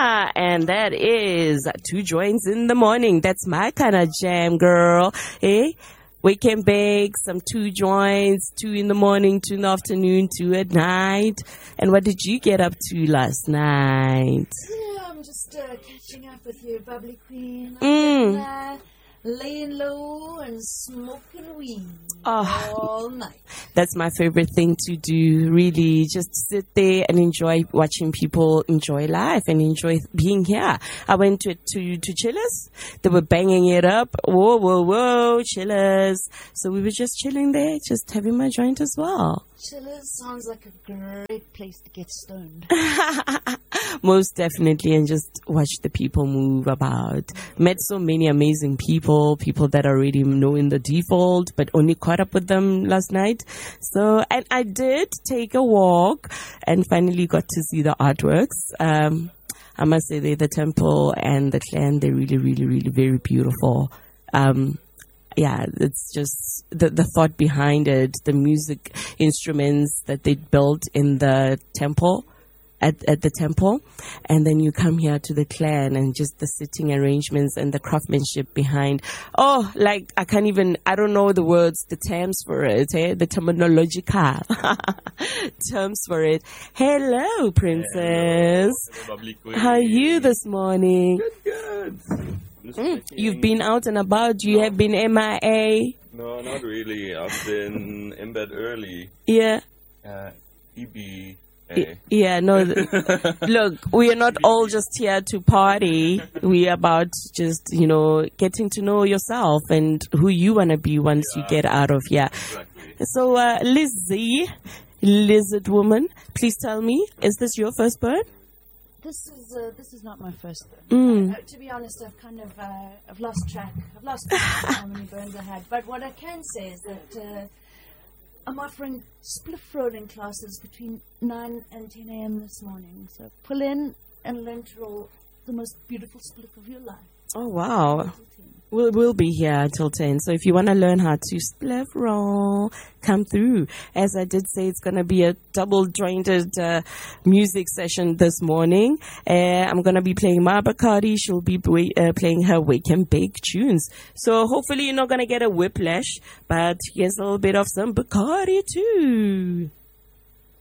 And that is 2 joints in the morning. That's my kind of jam, girl. Eh? Wake and bake, some 2 joints, 2 in the morning, 2 in the afternoon, 2 at night. And what did you get up to last night? Yeah, I'm just catching up with you, bubbly queen. I've been laying low and smoking weed all night. That's my favorite thing to do, really. Just sit there and enjoy watching people enjoy life and enjoy being here. I went to Chillers. They were banging it up. Whoa, whoa, whoa, Chillers. So we were just chilling there, just having my joint as well. Chillers sounds like a great place to get stoned. Most definitely, and just watch the people move about. Met so many amazing people that already know in the default, but only caught up with them last night. So, and I did take a walk and finally got to see the artworks. I must say the temple and the clan, they're really, really, really very beautiful. Yeah, it's just the thought behind it, the music instruments that they built in the temple, at the temple. And then you come here to the clan and just the sitting arrangements and the craftsmanship behind. Oh, like I don't know the words, the terms for it, the terminological terms for it. Hello, princess. Hello, how are you this morning? Good. You've been out and about. You have been MIA. No, not really. I've been in bed early. Yeah. EB. Yeah, no. Look, we are not all just here to party. We are about just, getting to know yourself and who you want to be once you get out of here. Exactly. So, Lizzie, lizard woman, please tell me, is this your first bird? This is not my first burn. To be honest, I've lost track. I've lost track of how many burns I had. But what I can say is that I'm offering spliff rolling classes between 9 and 10 a.m. this morning. So pull in and learn to roll the most beautiful spliff of your life. Oh, wow. We'll be here until 10. So if you want to learn how to spliff roll, come through. As I did say, it's going to be a double jointed music session this morning. I'm going to be playing my Bacardi. She'll be playing her Wake and Bake tunes. So hopefully you're not going to get a whiplash, but here's a little bit of some Bacardi too.